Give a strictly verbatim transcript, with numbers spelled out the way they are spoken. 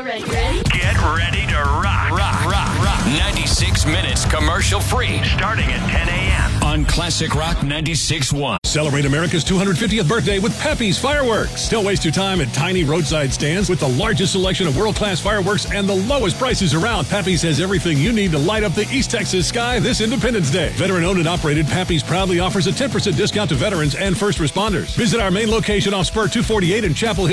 ready, ready? Get ready to rock, rock, rock, rock. ninety-six minutes commercial free, starting at ten a.m. on Classic Rock ninety-six point one. Celebrate America's two hundred fiftieth birthday with Pappy's Fireworks. Don't waste your time at tiny roadside stands with the largest selection of world-class fireworks and the lowest prices around. Pappy's has everything you need to light up the East Texas sky this Independence Day. Veteran-owned and operated, Pappy's proudly offers a ten percent discount to veterans and first responders. Visit our main location off Spur two forty-eight in Chapel Hill.